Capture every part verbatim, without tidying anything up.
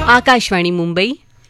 आकाशवाणी मुंबई.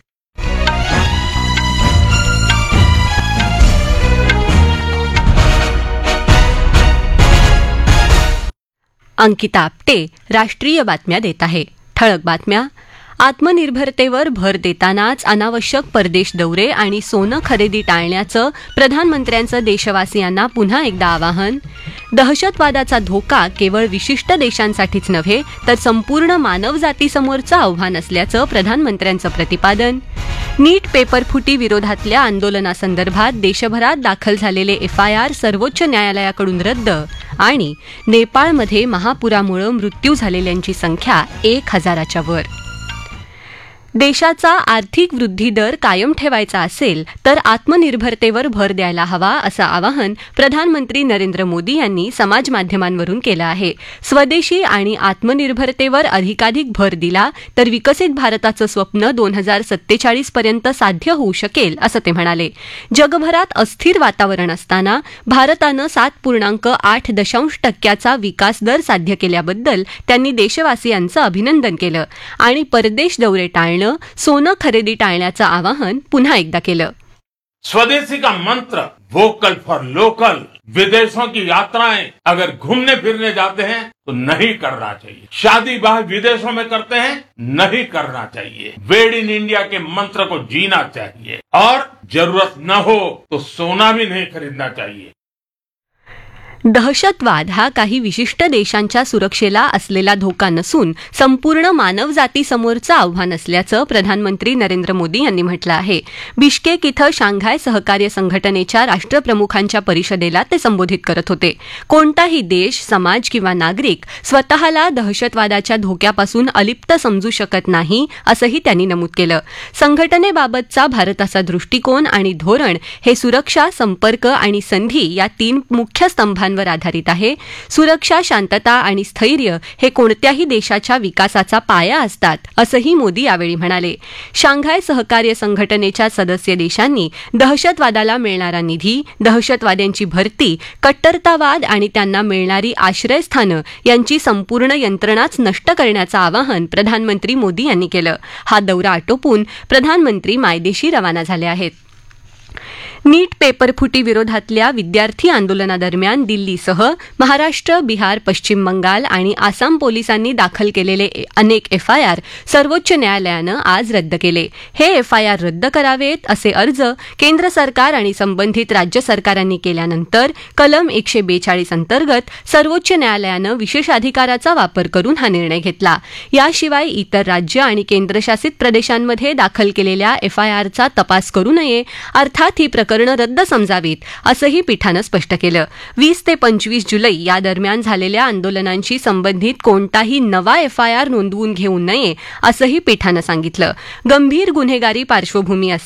अंकिता आपटे राष्ट्रीय बातम्या देत आहे. ठळक बातम्या. आत्मनिर्भरतेवर भर देतानाच अनावश्यक परदेश दौरे आणि सोनं खरेदी टाळण्याचं प्रधानमंत्र्यांचं देशवासियांना पुन्हा एकदा आवाहन. दहशतवादाचा धोका केवळ विशिष्ट देशांसाठीच नव्हे तर संपूर्ण मानवजातीसमोरचं आव्हान असल्याचं प्रधानमंत्र्यांचं प्रतिपादन. नीट पेपरफुटी विरोधातल्या आंदोलनासंदर्भात देशभरात दाखल झालेले एफ आय आर सर्वोच्च न्यायालयाकडून रद्द. आणि नेपाळमध्ये महापुरामुळे मृत्यू झालेल्यांची संख्या एक हजाराच्या वर. देशाचा आर्थिक वृद्धी दर कायम ठेवायचा असेल तर आत्मनिर्भरतेवर भर द्यायला हवा असं आवाहन प्रधानमंत्री नरेंद्र मोदी यांनी समाजमाध्यमांवरून केलं आहे. स्वदेशी आणि आत्मनिर्भरतेवर अधिकाधिक भर दिला तर विकसित भारताचं स्वप्न दोन हजार सत्तेचाळीस पर्यंत साध्य होऊ शकेल असं ते म्हणाले. जगभरात अस्थिर वातावरण असताना भारतानं सात पूर्णांक आठ दशांश टक्क्याचा विकास दर साध्य केल्याबद्दल त्यांनी देशवासियांचं अभिनंदन केलं आणि परदेश दौरे टाळणं, सोनं खरेदी टाळण्याचं आवाहन पुन्हा एकदा केलं. स्वदेशी का मंत्र वोकल फॉर लोकल. विदेशों की यात्राएं अगर घूमने फिरने जाते हैं तो नहीं करना चाहिए. शादी ब्याह विदेशों में करते हैं, नहीं करना चाहिए. मेड इन इंडिया के मंत्र को जीना चाहिए और जरूरत न हो तो सोना भी नहीं खरीदना चाहिए. दहशतवाद हा काही विशिष्ट देशांच्या सुरक्षेला असलेला धोका नसून संपूर्ण मानवजातीसमोरचं आव्हान असल्याचं प्रधानमंत्री नरेंद्र मोदी यांनी म्हटलं आहे. बिश्केक इथं शांघाय सहकार्य संघटनेच्या राष्ट्रप्रमुखांच्या परिषदेला ते संबोधित करत होते. कोणताही देश, समाज किंवा नागरिक स्वतःला दहशतवादाच्या धोक्यापासून अलिप्त समजू शकत नाही असंही त्यांनी नमूद केलं. संघटनेबाबतचा भारताचा दृष्टिकोन आणि धोरण हे सुरक्षा, संपर्क आणि संधी या तीन मुख्य स्तंभांवर आधारित आहे. सुरक्षा, शांतता आणि स्थैर्य हे कोणत्याही देशाच्या विकासाचा पाया असतात असंही मोदी यावेळी म्हणाले. शांघाय सहकार्य संघटनेच्या सदस्य देशांनी दहशतवादाला मिळणारा निधी, दहशतवाद्यांची भरती, कट्टरतावाद आणि त्यांना मिळणारी आश्रयस्थानं यांची संपूर्ण यंत्रणाच नष्ट करण्याचं आवाहन प्रधानमंत्री मोदी यांनी केलं. हा दौरा आटोपून प्रधानमंत्री मायदेशी रवाना झाले आहेत. नीट पेपरफुटी विरोधातल्या विद्यार्थी आंदोलनादरम्यान दिल्लीसह महाराष्ट्र, बिहार, पश्चिम बंगाल आणि आसाम पोलिसांनी दाखल केलेले अनेक एफ आय आर सर्वोच्च न्यायालयानं आज रद्द केले. हे एफ आय आर रद्द करावेत असे अर्ज केंद्र सरकार आणि संबंधित राज्य सरकारांनी केल्यानंतर कलम एकशे बेचाळीस अंतर्गत सर्वोच्च न्यायालयानं विशेषाधिकाराचा वापर करून हा निर्णय घेतला. याशिवाय इतर राज्य आणि केंद्रशासित प्रदेशांमध्ये दाखल केलेल्या एफ आय आरचा तपास करू नये, अर्थात ही प्रकरणं रद्द समजावीत असंही पीठानं स्पष्ट केलं. वीस ते पंचवीस जुलै या दरम्यान झालेल्या आंदोलनांशी संबंधित कोणताही नवा एफ आय आर नोंदवून घेऊ नये असंही पीठानं सांगितलं. गंभीर गुन्हेगारी पार्श्वभूमी